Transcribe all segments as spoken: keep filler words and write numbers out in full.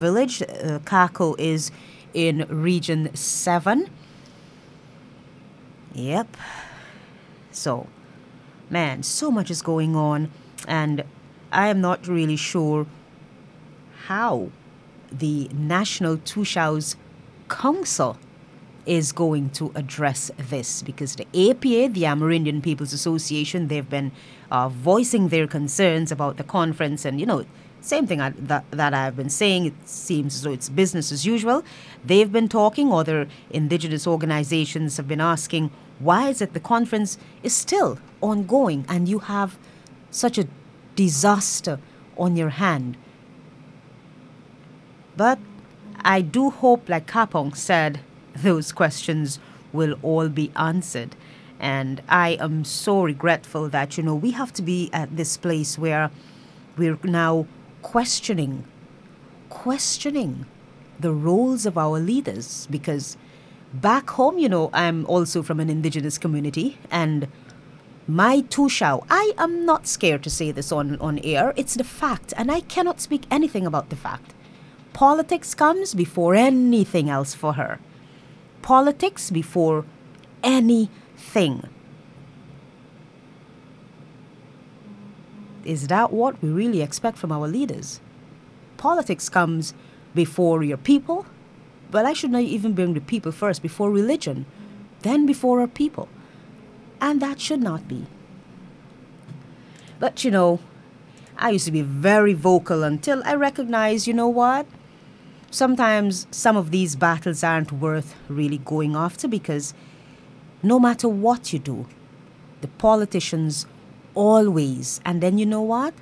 village. Uh, Kako is in Region seven. Yep. So, man, so much is going on, and I am not really sure how the National Tushaus Council is going to address this, because the A P A, the Amerindian People's Association, they've been uh, voicing their concerns about the conference, and you know, same thing I, that, that I've been saying. It seems as though it's business as usual. They've been talking, other indigenous organizations have been asking, why is it the conference is still ongoing and you have such a disaster on your hand? But I do hope, like Kapong said, those questions will all be answered. And I am so regretful that, you know, we have to be at this place where we're now questioning, questioning the roles of our leaders. Because back home, you know, I'm also from an indigenous community, and my Tushao, I am not scared to say this on, on air. It's the fact, and I cannot speak anything about the fact. Politics comes before anything else for her. Politics before anything. Is that what we really expect from our leaders? Politics comes before your people, but I should not even bring the people first, before religion, then before our people. And that should not be. But you know, I used to be very vocal until I recognized, you know what? Sometimes some of these battles aren't worth really going after, because no matter what you do, the politicians always, and then you know what?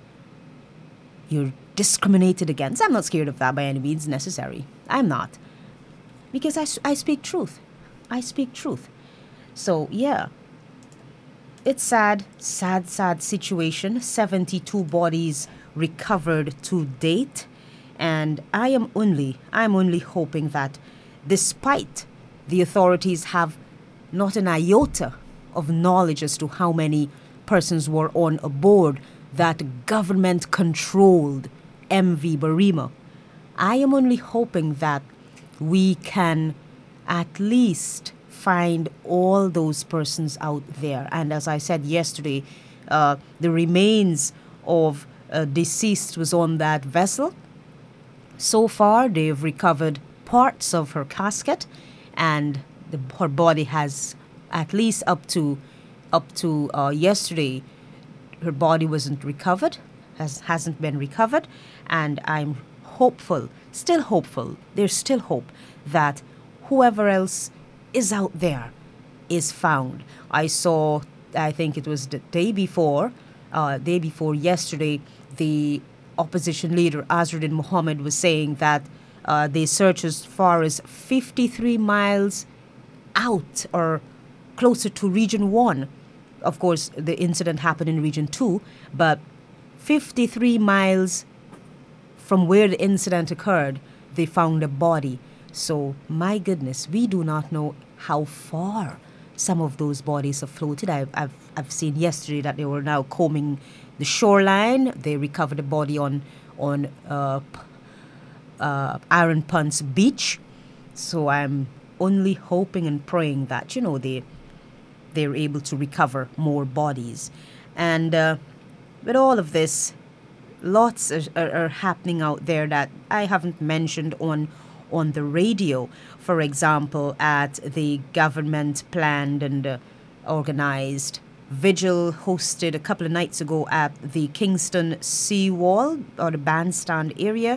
You're discriminated against. I'm not scared of that by any means necessary. I'm not. Because I, I speak truth. I speak truth. So, yeah. It's sad, sad, sad situation. seventy-two bodies recovered to date. And I am only, I'm only hoping that despite the authorities have not an iota of knowledge as to how many persons were on a board that government-controlled M V Barima, I am only hoping that we can at least find all those persons out there. And as I said yesterday, uh, the remains of a deceased was on that vessel. So far, they've recovered parts of her casket, and the, her body has, at least up to up to uh, yesterday, her body wasn't recovered, has hasn't been recovered, and I'm hopeful, still hopeful. There's still hope that whoever else is out there is found. I saw, I think it was the day before, uh, day before yesterday, the opposition leader Azruddin Mohammed was saying that uh, they searched as far as fifty-three miles out or closer to Region one. Of course, the incident happened in Region two, but fifty-three miles from where the incident occurred, they found a body. So, my goodness, we do not know how far some of those bodies have floated. I've, I've, I've seen yesterday that they were now combing the shoreline. They recovered a body on on uh, uh, Iron Punts Beach. So I'm only hoping and praying that, you know, they they're able to recover more bodies. And uh, with all of this, lots are, are, are happening out there that I haven't mentioned on on the radio. For example, at the government planned and uh, organized vigil hosted a couple of nights ago at the Kingston Seawall, or the bandstand area,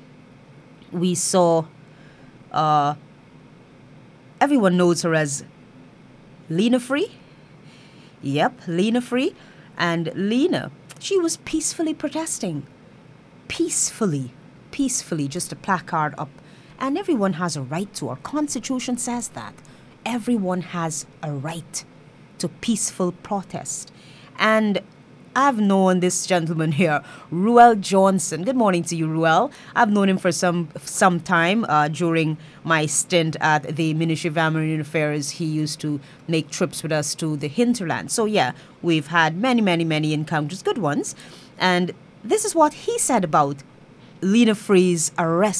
we saw, uh, everyone knows her as Lena Free. Yep, Lena Free. And Lena, she was peacefully protesting. Peacefully. Peacefully, just a placard up. And everyone has a right to. Our Constitution says that. Everyone has a right to peaceful protest. And I've known this gentleman here, Ruel Johnson. Good morning to you, Ruel. I've known him for some some time. Uh, during my stint at the Ministry of Amerindian Affairs, he used to make trips with us to the hinterland. So yeah, we've had many, many, many encounters, good ones. And this is what he said about Lena Free's arrest